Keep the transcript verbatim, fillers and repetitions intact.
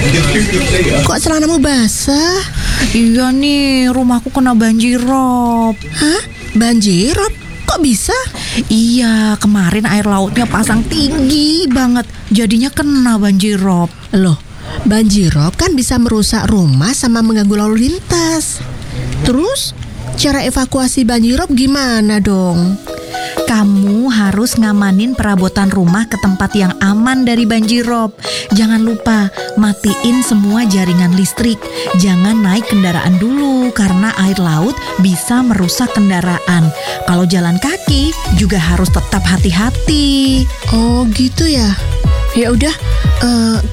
Kok celanamu basah? Iya nih, rumahku kena banjir rob. Hah? Banjir rob? Kok bisa? Iya, kemarin air lautnya pasang tinggi banget, jadinya kena banjir rob. Loh, banjir rob kan bisa merusak rumah sama mengganggu lalu lintas. Terus cara evakuasi banjir rob gimana dong? Kamu harus ngamanin perabotan rumah ke tempat yang aman dari banjir rob. Jangan lupa matiin semua jaringan listrik. Jangan naik kendaraan dulu karena air laut bisa merusak kendaraan. Kalau jalan kaki juga harus tetap hati-hati. Oh gitu ya. Ya udah, eh,